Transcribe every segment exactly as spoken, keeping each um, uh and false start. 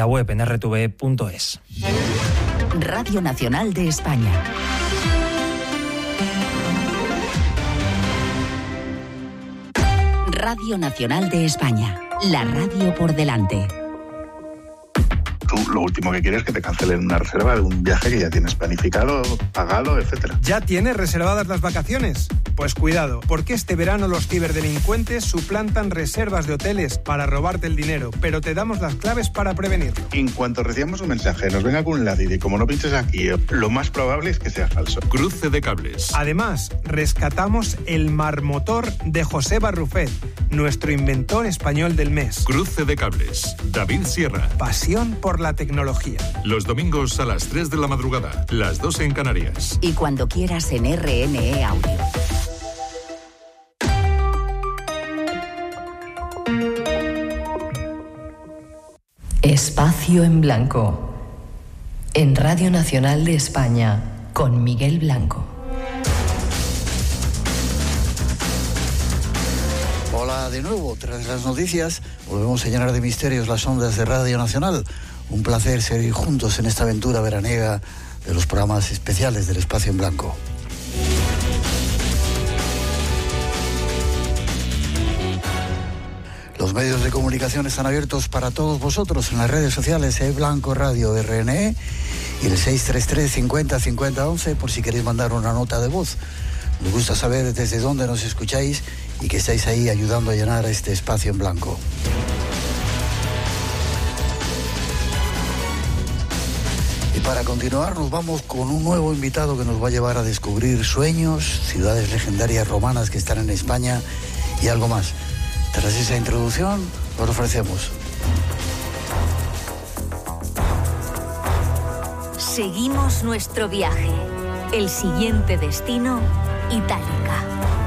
la web en erre te ve punto es. Radio Nacional de España. Radio Nacional de España. La radio por delante. Tú lo último que quieres es que te cancelen una reserva de un viaje que ya tienes planificado, pagado, etcétera. ¿Ya tienes reservadas las vacaciones? Pues cuidado, porque este verano los ciberdelincuentes suplantan reservas de hoteles para robarte el dinero, pero te damos las claves para prevenirlo. En cuanto recibamos un mensaje, nos venga con un enlace y como no pinches aquí, lo más probable es que sea falso. Cruce de cables. Además, rescatamos el marmotor de José Barrufet, nuestro inventor español del mes. Cruce de cables. David Sierra. Pasión por la tecnología. Los domingos a las tres de la madrugada, las dos en Canarias. Y cuando quieras en R N E Audio. Espacio en Blanco. En Radio Nacional de España, con Miguel Blanco. Hola de nuevo, tras las noticias, volvemos a llenar de misterios las ondas de Radio Nacional. Un placer seguir juntos en esta aventura veraniega de los programas especiales del Espacio en Blanco. Los medios de comunicación están abiertos para todos vosotros en las redes sociales E Blanco Radio R N E y el seis tres tres cincuenta cincuenta once por si queréis mandar una nota de voz. Nos gusta saber desde dónde nos escucháis y que estáis ahí ayudando a llenar este espacio en blanco. Y para continuar nos vamos con un nuevo invitado que nos va a llevar a descubrir sueños, ciudades legendarias romanas que están en España y algo más. Tras esa introducción, os ofrecemos. Seguimos nuestro viaje. El siguiente destino, Itálica.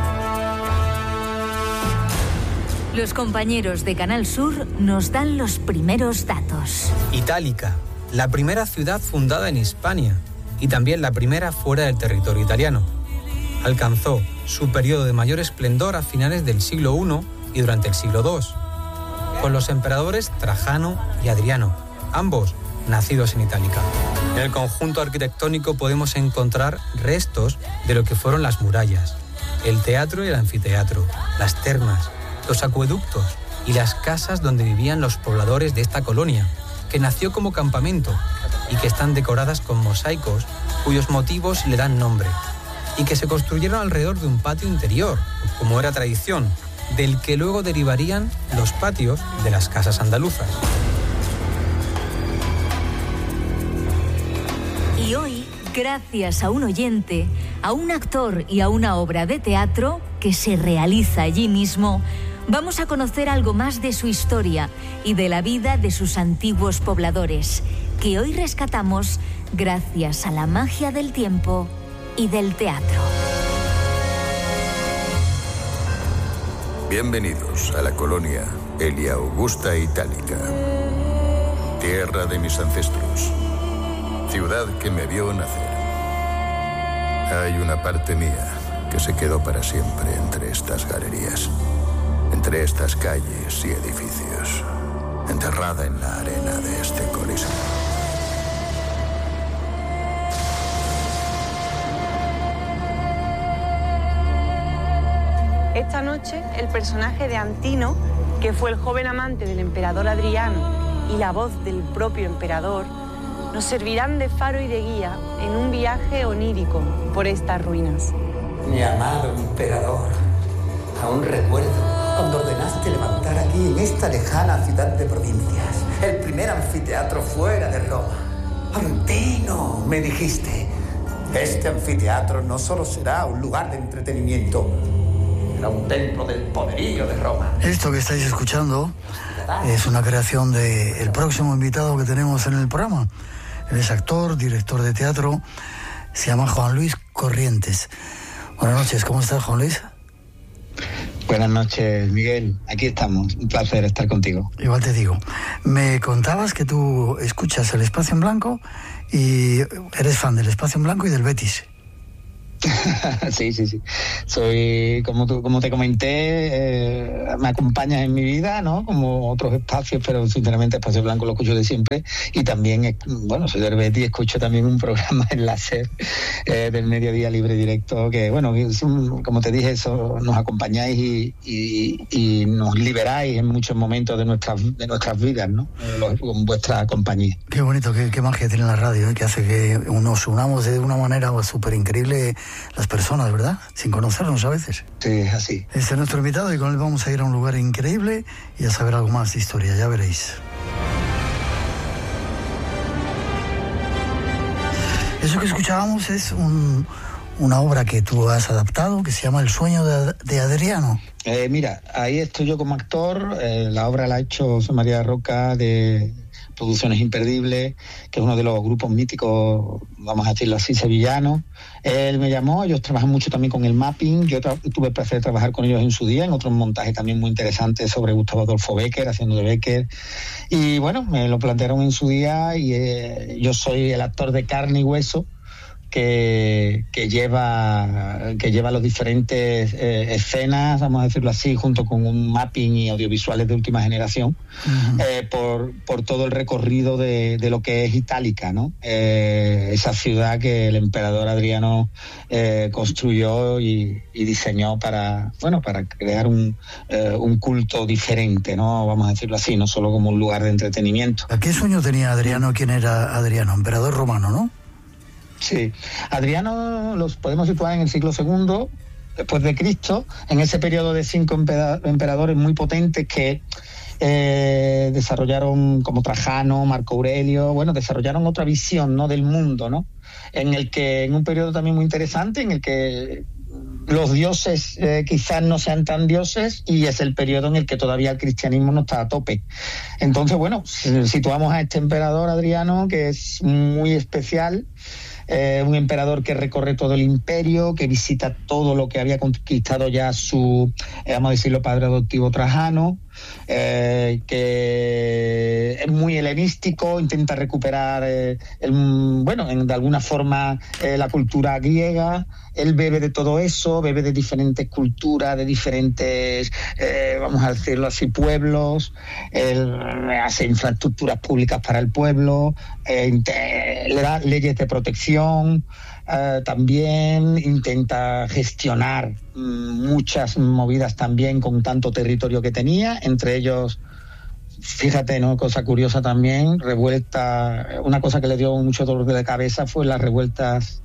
Los compañeros de Canal Sur nos dan los primeros datos. Itálica, la primera ciudad fundada en Hispania y también la primera fuera del territorio italiano. Alcanzó su periodo de mayor esplendor a finales del siglo primero y durante el siglo segundo, con los emperadores Trajano y Adriano, ambos nacidos en Itálica. En el conjunto arquitectónico podemos encontrar restos de lo que fueron las murallas, el teatro y el anfiteatro, las termas, los acueductos y las casas donde vivían los pobladores de esta colonia, que nació como campamento y que están decoradas con mosaicos cuyos motivos le dan nombre, y que se construyeron alrededor de un patio interior, como era tradición, del que luego derivarían los patios de las casas andaluzas. Y hoy, gracias a un oyente, a un actor y a una obra de teatro que se realiza allí mismo, vamos a conocer algo más de su historia y de la vida de sus antiguos pobladores, que hoy rescatamos gracias a la magia del tiempo y del teatro. Bienvenidos a la colonia Elia Augusta Itálica, tierra de mis ancestros, ciudad que me vio nacer. Hay una parte mía que se quedó para siempre entre estas galerías, entre estas calles y edificios, enterrada en la arena de este coliseo. Esta noche, el personaje de Antino, que fue el joven amante del emperador Adriano y la voz del propio emperador, nos servirán de faro y de guía en un viaje onírico por estas ruinas. Mi amado emperador, aún recuerdo cuando ordenaste levantar aquí, en esta lejana ciudad de provincias, el primer anfiteatro fuera de Roma. Antino, me dijiste, este anfiteatro no solo será un lugar de entretenimiento, será un templo del poderío de Roma. Esto que estáis escuchando es una creación del próximo invitado que tenemos en el programa. Él es actor, director de teatro, se llama Juan Luis Corrientes. Buenas noches, ¿cómo estás, Juan Luis? Buenas noches, Miguel. Aquí estamos. Un placer estar contigo. Igual te digo. Me contabas que tú escuchas el Espacio en Blanco y eres fan del Espacio en Blanco y del Betis. Sí, sí, sí. Soy, como, tú, como te comenté, eh, me acompañas en mi vida, ¿no? Como otros espacios, pero sinceramente Espacio Blanco lo escucho de siempre. Y también, bueno, soy del Betis, escucho también un programa en la SER eh, del Mediodía Libre Directo, que, bueno, como te dije, eso, nos acompañáis y, y, y nos liberáis en muchos momentos de nuestras, de nuestras vidas, ¿no? Con vuestra compañía. Qué bonito, qué, qué magia tiene la radio, ¿eh? Que hace que nos unamos de una manera súper increíble las personas, ¿verdad? Sin conocernos a veces. Sí, es así. Este es nuestro invitado y con él vamos a ir a un lugar increíble y a saber algo más de historia, ya veréis. Eso que escuchábamos es un, una obra que tú has adaptado que se llama El sueño de, de Adriano. Eh, mira, ahí estoy yo como actor, eh, la obra la ha hecho José María Roca de Producciones Imperdibles, que es uno de los grupos míticos, vamos a decirlo así, sevillanos. Él me llamó, ellos trabajan mucho también con el mapping, yo tra- tuve el placer de trabajar con ellos en su día, en otros montajes también muy interesantes sobre Gustavo Adolfo Bécquer, haciendo de Bécquer, y bueno, me lo plantearon en su día y eh, yo soy el actor de carne y hueso, Que, que lleva que lleva los diferentes eh, escenas, vamos a decirlo así, junto con un mapping y audiovisuales de última generación, uh-huh. eh, por, por todo el recorrido de, de lo que es Itálica, ¿no? Eh, esa ciudad que el emperador Adriano eh, construyó y, y diseñó para, bueno, para crear un, eh, un culto diferente, ¿no? Vamos a decirlo así, no solo como un lugar de entretenimiento. ¿A qué sueño tenía Adriano? ¿Quién era Adriano? Emperador romano, ¿no? Sí, Adriano los podemos situar en el siglo segundo después de Cristo, en ese periodo de cinco emperadores muy potentes que eh, desarrollaron, como Trajano, Marco Aurelio, bueno, desarrollaron otra visión, ¿no?, del mundo, ¿no? En el que, en un periodo también muy interesante, en el que los dioses eh, quizás no sean tan dioses, y es el periodo en el que todavía el cristianismo no está a tope. Entonces, bueno, situamos a este emperador Adriano, que es muy especial. Eh, un emperador que recorre todo el imperio, que visita todo lo que había conquistado ya su, eh, vamos a decirlo, padre adoptivo Trajano, eh, que es muy helenístico, intenta recuperar, eh, el, bueno, en, de alguna forma eh, la cultura griega. Él bebe de todo eso, bebe de diferentes culturas, de diferentes, eh, vamos a decirlo así, pueblos. Él hace infraestructuras públicas para el pueblo, eh, le da leyes de protección, eh, también intenta gestionar mmm, muchas movidas también con tanto territorio que tenía, entre ellos, fíjate, ¿no?, cosa curiosa también, revuelta, una cosa que le dio mucho dolor de cabeza fue las revueltas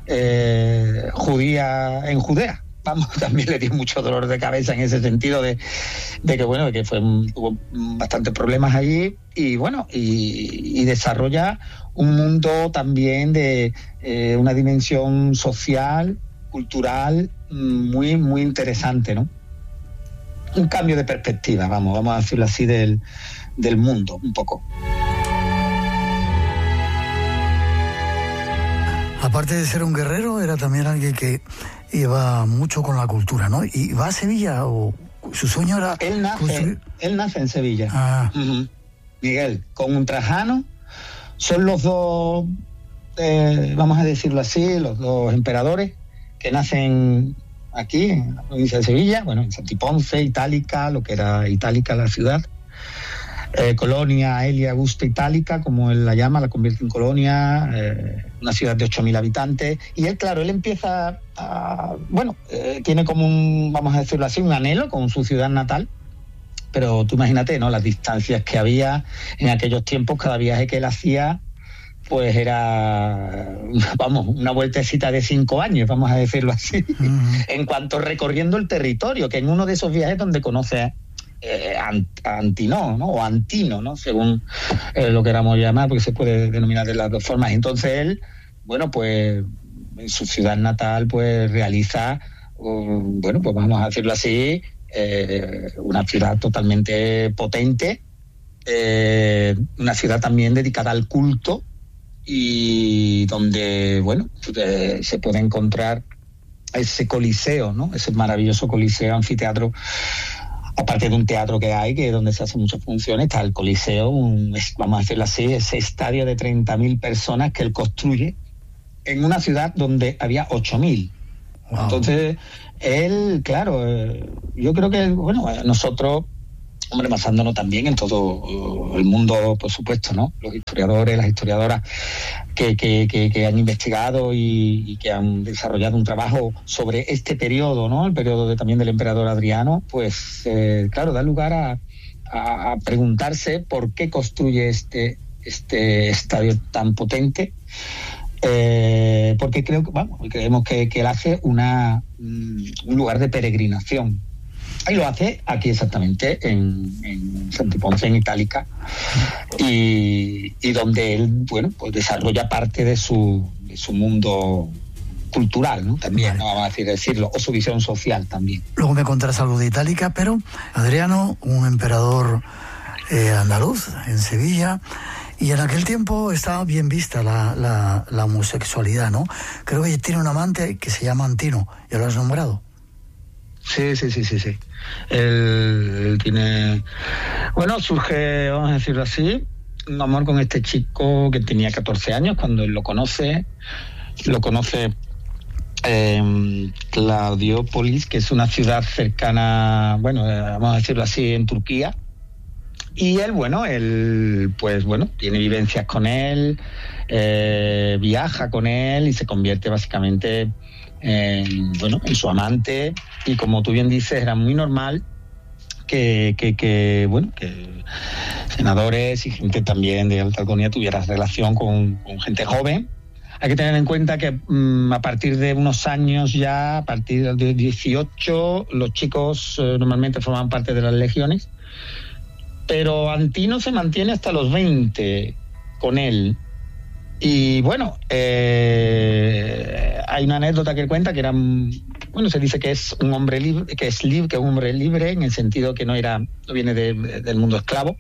Eh, judía en Judea. Vamos, también le dio mucho dolor de cabeza en ese sentido de, de que, bueno, de que fue, tuvo bastantes problemas allí y, bueno, y, y desarrolla un mundo también de eh, una dimensión social, cultural, muy, muy interesante, ¿no? Un cambio de perspectiva, vamos, vamos a decirlo así, del, del mundo, un poco. Aparte de ser un guerrero, era también alguien que iba mucho con la cultura, ¿no? ¿Y va a Sevilla o su sueño era...? Él nace, construir... él nace en Sevilla. Ah. Uh-huh. Miguel, con un Trajano, son los dos, eh, vamos a decirlo así, los dos emperadores que nacen aquí, en la provincia de Sevilla, bueno, en Santiponce, Itálica, lo que era Itálica la ciudad. Eh, Colonia Aelia Augusta Itálica, como él la llama, la convierte en colonia, eh, una ciudad de ocho mil habitantes, y él, claro, él empieza a, bueno, eh, tiene como un, vamos a decirlo así, un anhelo con su ciudad natal, pero tú imagínate, ¿no?, las distancias que había en aquellos tiempos. Cada viaje que él hacía, pues era, vamos, una vueltecita de cinco años, vamos a decirlo así, uh-huh. En cuanto recorriendo el territorio, que en uno de esos viajes donde conoce Eh, Antino, ¿no?, o Antino, ¿no?, según eh, lo queramos llamar, porque se puede denominar de las dos formas. Entonces él, bueno, pues en su ciudad natal, pues realiza, uh, bueno, pues vamos a decirlo así, eh, una ciudad totalmente potente, eh, una ciudad también dedicada al culto y donde, bueno, eh, se puede encontrar ese coliseo, ¿no?, ese maravilloso coliseo, anfiteatro. Aparte de un teatro que hay, que es donde se hacen muchas funciones, está el Coliseo, un, vamos a decirlo así, ese estadio de treinta mil personas que él construye en una ciudad donde había ocho mil. Wow. Entonces, él, claro, eh, yo creo que, bueno, nosotros, hombre, basándonos también en todo el mundo, por supuesto, ¿no? Los historiadores, las historiadoras que, que, que, que han investigado y, y que han desarrollado un trabajo sobre este periodo, ¿no? El periodo de, también del emperador Adriano, pues, eh, claro, da lugar a, a, a preguntarse por qué construye este, este estadio tan potente. Eh, porque creo que, vamos, creemos que, que él hace una, un lugar de peregrinación. Y lo hace aquí exactamente, en, en Santiponce, en Itálica, y, y donde él, bueno, pues desarrolla parte de su, de su mundo cultural, ¿no? También, vale. ¿no? Vamos a decir, decirlo, o su visión social también. Luego me contarás algo de Itálica, pero Adriano, un emperador eh, andaluz en Sevilla, y en aquel tiempo estaba bien vista la, la, la homosexualidad, ¿no? Creo que tiene un amante que se llama Antino, ¿ya lo has nombrado? Sí, sí, sí, sí, sí. Él, él tiene... Bueno, surge, vamos a decirlo así, un amor con este chico que tenía catorce años cuando él lo conoce. Lo conoce eh, Claudiópolis, que es una ciudad cercana, bueno, eh, vamos a decirlo así, en Turquía. Y él, bueno, él, pues bueno, tiene vivencias con él, eh, viaja con él y se convierte básicamente en, bueno, en su amante. Y como tú bien dices, era muy normal que, que, que bueno, que senadores y gente también de alta alcurnia tuviera relación con, con gente joven. Hay que tener en cuenta que mmm, a partir de unos años ya, a partir de dieciocho, los chicos eh, normalmente forman parte de las legiones. Pero Antino se mantiene hasta los veinte con él. Y bueno, eh, hay una anécdota que él cuenta que era, bueno, se dice que es un hombre libre, que es libre, que es un hombre libre en el sentido que no era, no viene de, del mundo esclavo.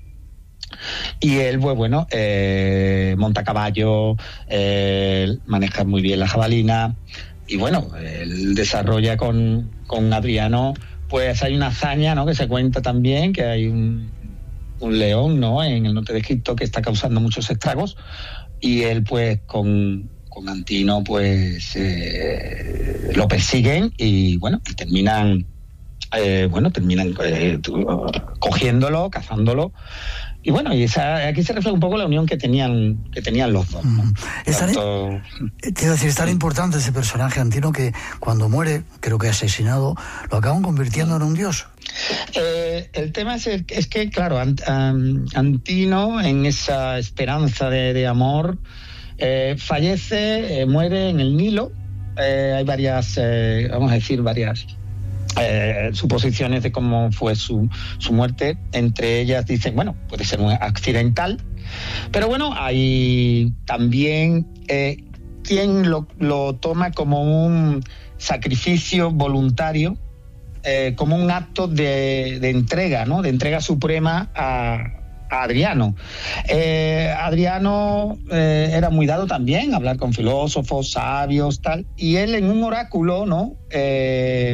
Y él, pues bueno, eh, monta caballo, eh, maneja muy bien la jabalina. Y bueno, él desarrolla con, con Adriano, pues hay una hazaña, ¿no? Que se cuenta también, que hay un un león, ¿no? En el norte de Egipto que está causando muchos estragos, y él pues con, con Antino pues eh, lo persiguen y bueno, y terminan eh, bueno, terminan eh, cogiéndolo, cazándolo. Y bueno, y esa, aquí se refleja un poco la unión que tenían que tenían los dos, ¿no? Es tan, Tanto... Te iba a decir, es tan sí. importante ese personaje Antino que cuando muere, creo que asesinado, lo acaban convirtiendo en un dios. Eh, el tema es, el, es que, claro, Ant, um, Antino, en esa esperanza de, de amor, eh, fallece, eh, muere en el Nilo. Eh, hay varias, eh, vamos a decir, varias eh, suposiciones de cómo fue su, su muerte. Entre ellas dicen, bueno, puede ser un accidental, pero bueno, hay también eh, quien lo, lo toma como un sacrificio voluntario, Eh, como un acto de, de entrega, ¿no? De entrega suprema a, a Adriano. Eh, Adriano eh, era muy dado también a hablar con filósofos, sabios, tal, y él en un oráculo, ¿no? Eh,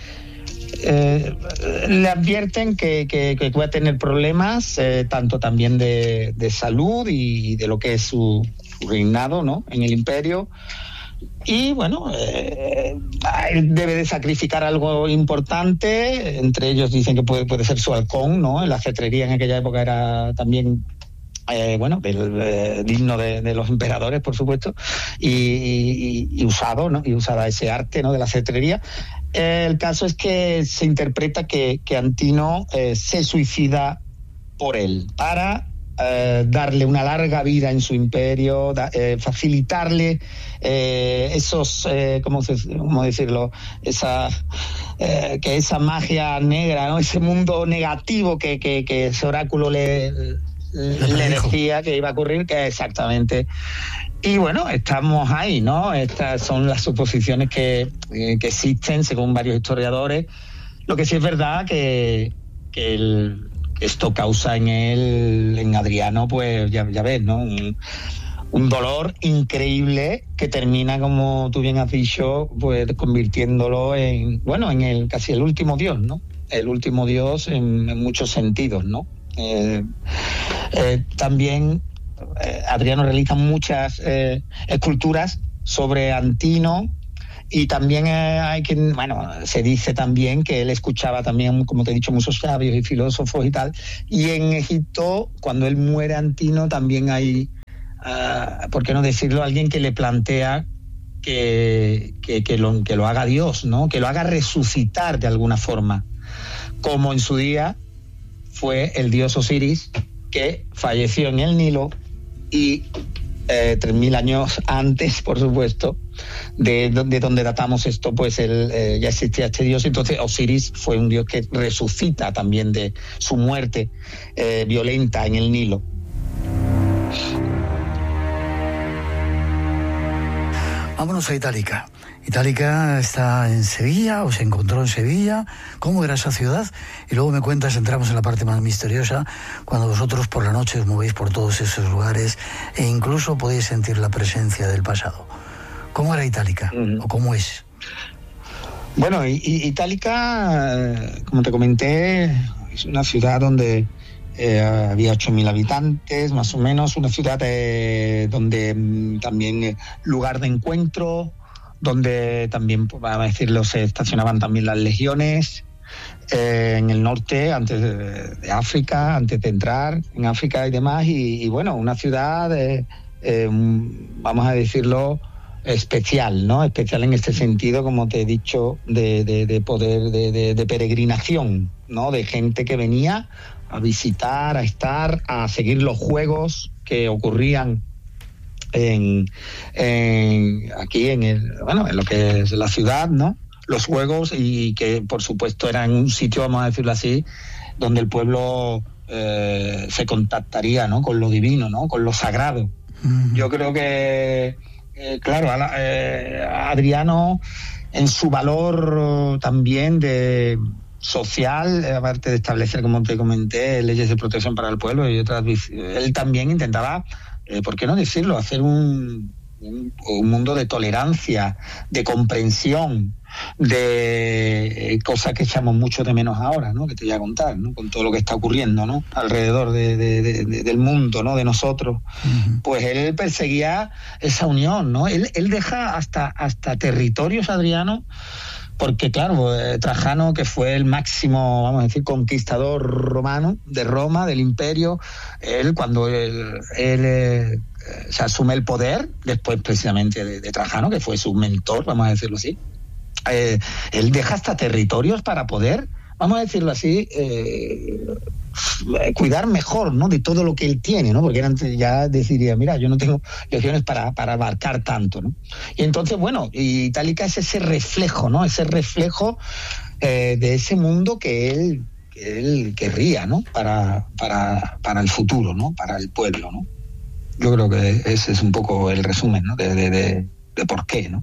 eh, le advierten que, que, que puede tener problemas, eh, tanto también de, de salud y de lo que es su, su reinado, ¿no? En el imperio. Y bueno, eh, debe de sacrificar algo importante. Entre ellos dicen que puede, puede ser su halcón, ¿no? La cetrería en aquella época era también eh, bueno, del, eh, digno de, de los emperadores, por supuesto, y, y, y usado, ¿no? Y usada ese arte, ¿no? De la cetrería. Eh, el caso es que se interpreta que, que Antino eh, se suicida por él para Eh, darle una larga vida en su imperio, da, eh, facilitarle eh, esos, eh, ¿cómo, se, cómo decirlo? Esa, eh, que esa magia negra, ¿no? Ese mundo negativo que, que, que ese oráculo le, le, le decía que iba a ocurrir, que exactamente. Y bueno, estamos ahí, ¿no? Estas son las suposiciones que, eh, que existen según varios historiadores. Lo que sí es verdad que, que el esto causa en él, en Adriano, pues ya, ya ves, ¿no? Un, un dolor increíble que termina, como tú bien has dicho, pues convirtiéndolo en, bueno, en el casi el último dios, ¿no? El último dios en, en muchos sentidos, ¿no? Eh, eh, también eh, Adriano realiza muchas eh, esculturas sobre Antino Y también eh, hay que, bueno, se dice también que él escuchaba también, como te he dicho, muchos sabios y filósofos y tal. Y en Egipto, cuando él muere Antino, también hay, uh, ¿por qué no decirlo?, alguien que le plantea que, que, que, lo, que lo haga Dios, ¿no? Que lo haga resucitar de alguna forma, como en su día fue el dios Osiris, que falleció en el Nilo y eh, tres mil años antes, por supuesto, de, de donde datamos esto, pues él, eh, ya existía este dios. Entonces Osiris fue un dios que resucita también de su muerte eh, violenta en el Nilo. Vámonos a Itálica. Itálica está en Sevilla, o se encontró en Sevilla. ¿Cómo era esa ciudad? Y luego me cuentas, entramos en la parte más misteriosa, cuando vosotros por la noche os movéis por todos esos lugares e incluso podéis sentir la presencia del pasado. ¿Cómo era Itálica? Uh-huh. ¿O cómo es? Bueno, y, y Itálica, como te comenté, es una ciudad donde Eh, había ocho mil habitantes, más o menos, una ciudad eh, donde mm, también eh, lugar de encuentro, donde también, vamos a decirlo, se estacionaban también las legiones, eh, en el norte, antes de, de África, antes de entrar en África y demás, y, y bueno, una ciudad, eh, eh, vamos a decirlo, especial, ¿no? Especial en este sentido, como te he dicho, de, de, de poder, de, de, de peregrinación, ¿no? De gente que venía a visitar, a estar, a seguir los juegos que ocurrían en, en aquí en el, bueno, en lo que es la ciudad, ¿no? Los juegos, y que por supuesto eran un sitio, vamos a decirlo así, donde el pueblo eh, se contactaría, ¿no? Con lo divino, ¿no? Con lo sagrado. Uh-huh. Yo creo que eh, claro, eh, Adriano, en su valor también de social, aparte de establecer, como te comenté, leyes de protección para el pueblo y otras, él también intentaba, eh, ¿por qué no decirlo?, hacer un, un, un mundo de tolerancia, de comprensión, de eh, cosas que echamos mucho de menos ahora, ¿no?, que te voy a contar, ¿no?, con todo lo que está ocurriendo, ¿no?, alrededor de, de, de, de, del mundo, ¿no?, de nosotros. Uh-huh. Pues él perseguía esa unión, ¿no? Él, él deja hasta, hasta territorios, Adriano, porque claro, eh, Trajano, que fue el máximo, vamos a decir, conquistador romano de Roma, del imperio, él cuando él, él eh, se asume el poder, después precisamente de, de Trajano, que fue su mentor, vamos a decirlo así, eh, él deja hasta territorios para poder, vamos a decirlo así, eh, cuidar mejor, ¿no?, de todo lo que él tiene, ¿no?, porque antes ya deciría, mira, yo no tengo legiones para, para abarcar tanto, ¿no? Y entonces, bueno, Itálica es ese reflejo, ¿no?, ese reflejo eh, de ese mundo que él, que él querría, ¿no?, para, para, para el futuro, ¿no?, para el pueblo, ¿no? Yo creo que ese es un poco el resumen, ¿no?, de, de, de, de por qué, ¿no?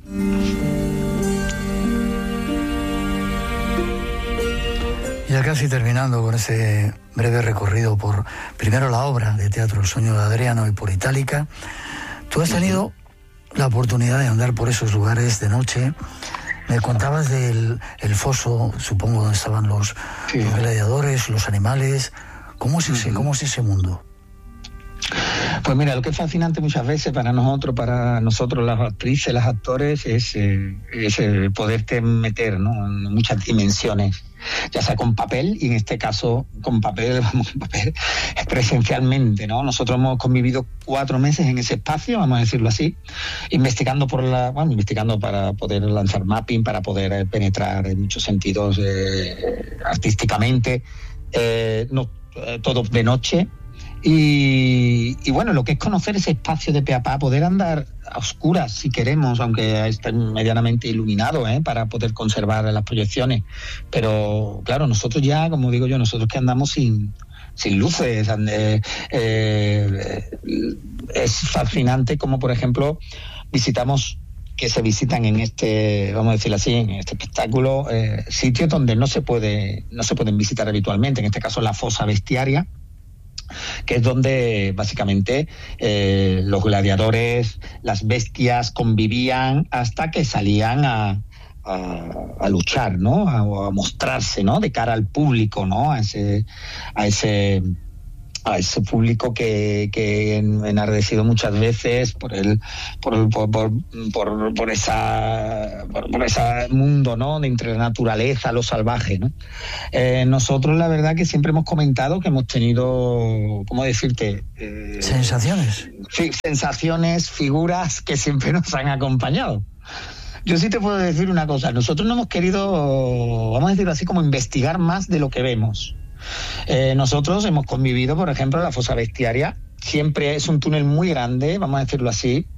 Ya casi terminando con ese breve recorrido por, primero, la obra de teatro El sueño de Adriano y por Itálica, tú has tenido la oportunidad de andar por esos lugares de noche. Me contabas del el foso, supongo, donde estaban los, sí. los gladiadores, los animales. ¿Cómo es ese, uh-huh. cómo es ese mundo? Pues mira, lo que es fascinante muchas veces para nosotros, para nosotros las actrices, los actores, es, eh, es eh, poderte meter, ¿no?, en muchas dimensiones, ya sea con papel, y en este caso con papel, vamos, con papel presencialmente, ¿no? Nosotros hemos convivido cuatro meses en ese espacio, vamos a decirlo así, investigando por la, bueno, investigando para poder lanzar mapping, para poder eh, penetrar en muchos sentidos eh, artísticamente, eh, no, eh, todo de noche. Y, y bueno, lo que es conocer ese espacio de pe a pa, poder andar a oscuras si queremos, aunque esté medianamente iluminado, ¿eh?, para poder conservar las proyecciones. Pero claro, nosotros ya, como digo yo, nosotros que andamos sin, sin luces, eh, eh, es fascinante como, por ejemplo, visitamos, que se visitan en este, vamos a decirlo así, en este espectáculo, eh, sitios donde no se puede, no se pueden visitar habitualmente, en este caso la fosa bestiaria, que es donde básicamente eh, los gladiadores, las bestias convivían hasta que salían a, a, a luchar, ¿no?, a, a mostrarse, ¿no?, de cara al público, ¿no?, a ese, a ese a ese público que, que enardecido muchas veces por el por por por, por, por esa por, por ese mundo, ¿no?, de entre la naturaleza, lo salvaje, ¿no? Eh, nosotros la verdad que siempre hemos comentado que hemos tenido, ¿cómo decirte? Eh, sensaciones. Sí, sensaciones, figuras que siempre nos han acompañado. Yo sí te puedo decir una cosa, nosotros no hemos querido, vamos a decirlo así, como investigar más de lo que vemos. Eh, nosotros hemos convivido, por ejemplo, en la fosa bestiaria. Siempre es un túnel muy grande, vamos a decirlo así.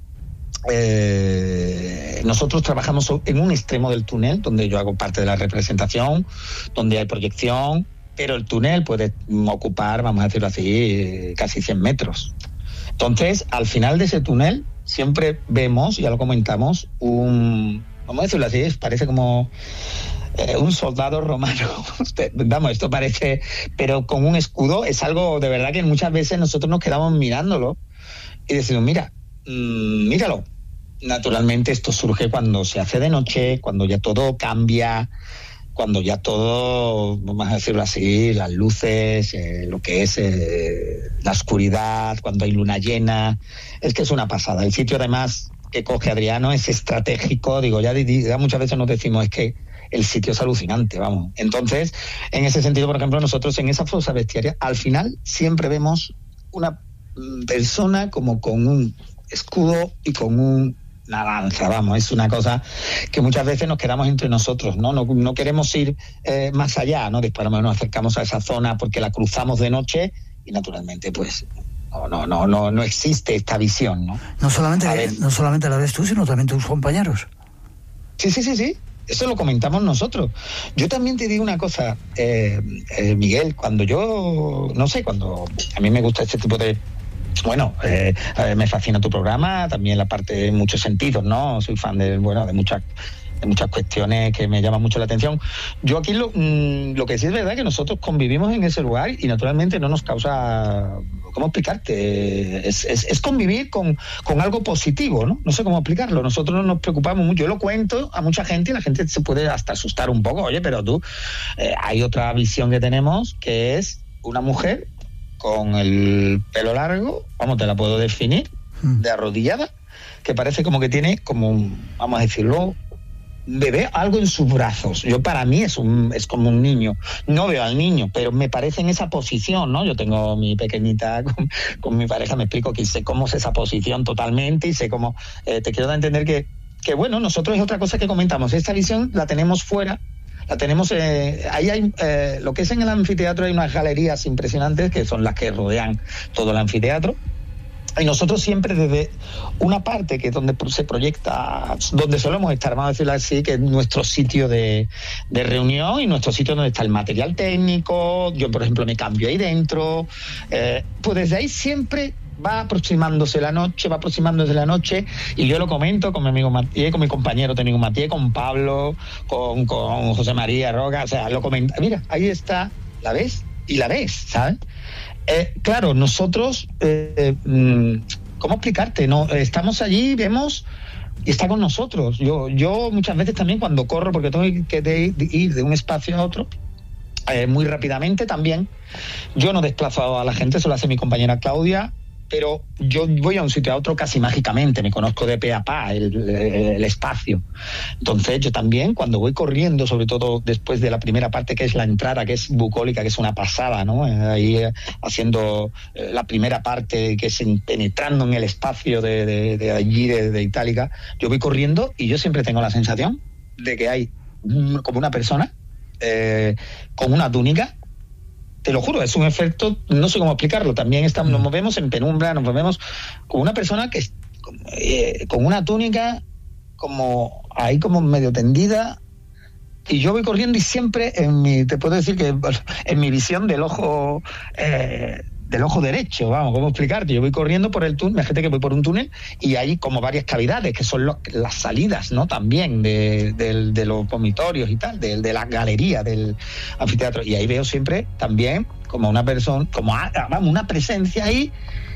Eh, nosotros trabajamos en un extremo del túnel, donde yo hago parte de la representación, donde hay proyección, pero el túnel puede ocupar, vamos a decirlo así, casi cien metros. Entonces, al final de ese túnel, siempre vemos, ya lo comentamos, un, vamos a decirlo así, parece como eh, un soldado romano. Vamos, esto parece, pero con un escudo. Es algo de verdad que muchas veces nosotros nos quedamos mirándolo y decimos, mira, mmm, míralo. Naturalmente esto surge cuando se hace de noche, cuando ya todo cambia, cuando ya todo, vamos a decirlo así, las luces, eh, lo que es eh, la oscuridad, cuando hay luna llena, es que es una pasada. El sitio además que coge Adriano es estratégico, digo, ya, ya muchas veces nos decimos, es que el sitio es alucinante, vamos. Entonces, en ese sentido, por ejemplo, nosotros en esa fosa bestiaria, al final siempre vemos una persona como con un escudo y con un una lanza, vamos, es una cosa que muchas veces nos quedamos entre nosotros, ¿no? No, no queremos ir eh, más allá, ¿no? Después nos acercamos a esa zona porque la cruzamos de noche y naturalmente, pues, no, no, no, no, no existe esta visión, ¿no? No solamente, no solamente la ves tú, sino también tus compañeros. Sí, sí, sí, sí. Eso lo comentamos nosotros. Yo también te digo una cosa, eh, eh, Miguel, cuando yo, no sé, cuando a mí me gusta este tipo de Bueno, eh, eh, me fascina tu programa, también la parte en muchos sentidos, ¿no? Soy fan de, bueno, de muchas de muchas cuestiones que me llaman mucho la atención. Yo aquí lo, mmm, lo que sí es verdad es que nosotros convivimos en ese lugar y naturalmente no nos causa, ¿cómo explicarte? Es, es, es convivir con, con algo positivo, ¿no? No sé cómo explicarlo. Nosotros no nos preocupamos mucho. Yo lo cuento a mucha gente y la gente se puede hasta asustar un poco. Oye, pero tú, eh, hay otra visión que tenemos que es una mujer con el pelo largo, vamos, te la puedo definir, de arrodillada, que parece como que tiene como, un, vamos a decirlo, un bebé, algo en sus brazos. Yo, para mí es un es como un niño. No veo al niño, pero me parece en esa posición, ¿no? Yo tengo mi pequeñita con, con mi pareja, me explico que sé cómo es esa posición totalmente y sé cómo, eh, te quiero dar a entender que, que, bueno, nosotros es otra cosa que comentamos. Esta visión la tenemos fuera. La tenemos, eh, ahí hay, eh, lo que es en el anfiteatro hay unas galerías impresionantes que son las que rodean todo el anfiteatro. Y nosotros siempre desde una parte que es donde se proyecta, donde solemos estar, vamos a decirlo así, que es nuestro sitio de, de reunión y nuestro sitio donde está el material técnico. Yo, por ejemplo, me cambio ahí dentro. Eh, pues desde ahí siempre va aproximándose la noche, va aproximándose la noche, y yo lo comento con mi amigo Matías, con mi compañero técnico Matías, con Pablo, con, con José María Roca, o sea, lo comenta. Mira, ahí está, ¿la ves? Y la ves, ¿sabes? Eh, claro, nosotros, eh, eh, ¿cómo explicarte? No, estamos allí, vemos y está con nosotros. Yo, yo muchas veces también cuando corro, porque tengo que de, de ir de un espacio a otro, eh, muy rápidamente también, yo no desplazo a la gente, eso lo hace mi compañera Claudia, pero yo voy a un sitio a otro casi mágicamente, me conozco de pe a pa el, el, el espacio. Entonces yo también cuando voy corriendo, sobre todo después de la primera parte que es la entrada, que es bucólica, que es una pasada, ¿no? Ahí eh, haciendo eh, la primera parte que es en, penetrando en el espacio de, de, de allí, de, de Itálica, yo voy corriendo y yo siempre tengo la sensación de que hay un, como una persona eh, con una túnica. Te lo juro, es un efecto, no sé cómo explicarlo. También estamos, nos movemos en penumbra, nos movemos con una persona que es eh, con una túnica como ahí como medio tendida, y yo voy corriendo y siempre en mi, te puedo decir que en mi visión del ojo eh, del ojo derecho, vamos, ¿cómo explicarte? Yo voy corriendo por el túnel, imagínate que voy por un túnel y hay como varias cavidades que son los, las salidas, ¿no? También de, de, de los vomitorios y tal, de, de la galería del anfiteatro, y ahí veo siempre también como una persona, como vamos, una presencia ahí,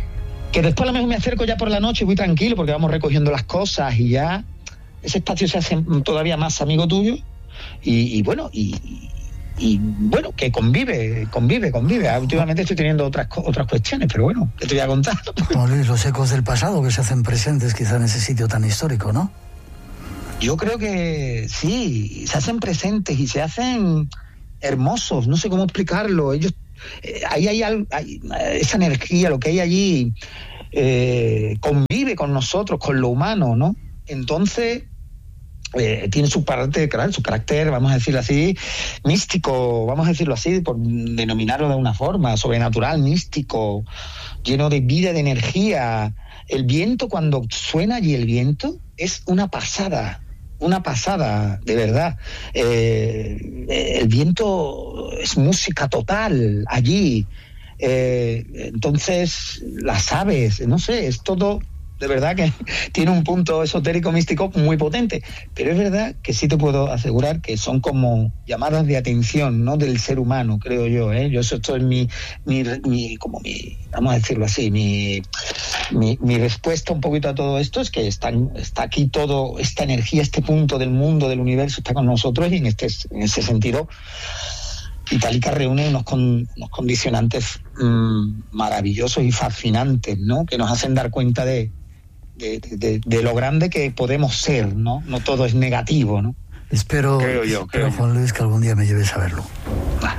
que después a lo mejor me acerco ya por la noche y voy tranquilo porque vamos recogiendo las cosas y ya ese espacio se hace todavía más amigo tuyo y, y bueno, y y bueno, que convive, convive, convive. Últimamente estoy teniendo otras otras cuestiones, pero bueno, que te voy a contar. Juan Luis, los ecos del pasado que se hacen presentes quizá en ese sitio tan histórico, ¿no? Yo creo que sí, se hacen presentes y se hacen hermosos, no sé cómo explicarlo. Ellos, eh, ahí hay, algo, hay esa energía, lo que hay allí, eh, convive con nosotros, con lo humano, ¿no? Entonces, eh, tiene su parte, claro, su carácter, vamos a decirlo así, místico, vamos a decirlo así, por denominarlo de una forma, sobrenatural, místico, lleno de vida, de energía. El viento, cuando suena allí el viento, es una pasada. Una pasada, de verdad. Eh, el viento es música total allí. Eh, entonces, las aves, no sé, es todo, de verdad que tiene un punto esotérico místico muy potente. Pero es verdad que sí te puedo asegurar que son como llamadas de atención, ¿no? Del ser humano, creo yo, ¿eh? Yo eso esto es mi, mi, mi, como mi, vamos a decirlo así, mi, mi, mi respuesta un poquito a todo esto es que están, está aquí todo, esta energía, este punto del mundo, del universo está con nosotros, y en este, en ese sentido Itálica reúne unos, con, unos condicionantes mmm, maravillosos y fascinantes, ¿no? Que nos hacen dar cuenta de De, de, de lo grande que podemos ser, ¿no? No todo es negativo, ¿no? Espero, creo yo, espero creo Juan Luis, que algún día me lleves a verlo. Ah.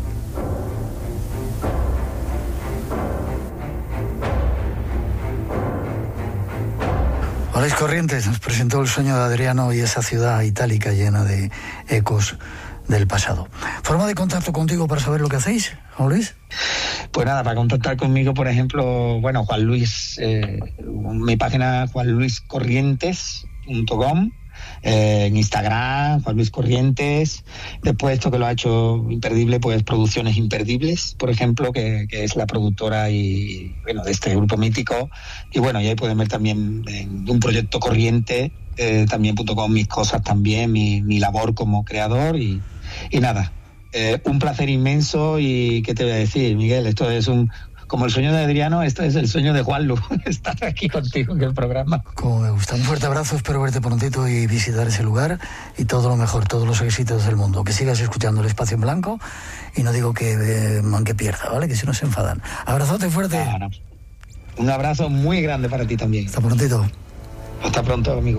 Luis Corrientes nos presentó El sueño de Adriano y esa ciudad itálica llena de ecos del pasado. ¿Forma de contacto contigo para saber lo que hacéis, Juan Luis? Pues nada, para contactar conmigo, por ejemplo, bueno, Juan Luis, eh, mi página juan luis corrientes punto com, eh, en Instagram, Juan Luis Corrientes. Después esto que lo ha hecho imperdible, pues Producciones Imperdibles, por ejemplo, que, que es la productora y bueno de este grupo mítico. Y bueno, y ahí pueden ver también en un proyecto Corriente, eh, también punto com, mis cosas también, mi, mi labor como creador y, y nada. Eh, un placer inmenso y ¿qué te voy a decir, Miguel? Esto es un, como el sueño de Adriano, esto es el sueño de Juanlu, estar aquí contigo en el programa. Como me gusta. Un fuerte abrazo, espero verte prontito y visitar ese lugar y todo lo mejor, todos los éxitos del mundo. Que sigas escuchando El Espacio en Blanco y no digo que, eh, que pierda, ¿vale? Que si no se enfadan. Abrazote fuerte. Ah, no. Un abrazo muy grande para ti también. Hasta prontito. Hasta pronto, amigo.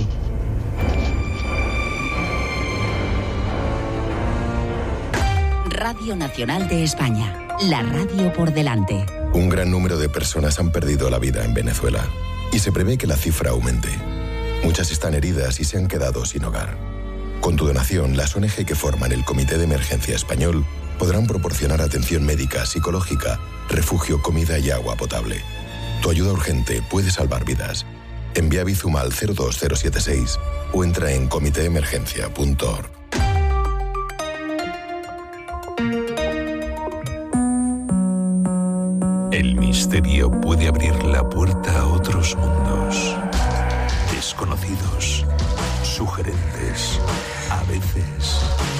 Radio Nacional de España, la radio por delante. Un gran número de personas han perdido la vida en Venezuela y se prevé que la cifra aumente. Muchas están heridas y se han quedado sin hogar. Con tu donación, las O N G que forman el Comité de Emergencia Español podrán proporcionar atención médica, psicológica, refugio, comida y agua potable. Tu ayuda urgente puede salvar vidas. Envía Bizum al cero dos cero siete seis o entra en comité emergencia punto org. El misterio puede abrir la puerta a otros mundos, desconocidos, sugerentes, a veces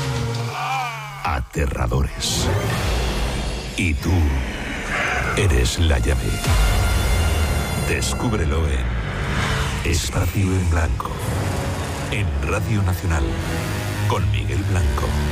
aterradores. Y tú eres la llave. Descúbrelo en Espacio en Blanco, en Radio Nacional, con Miguel Blanco.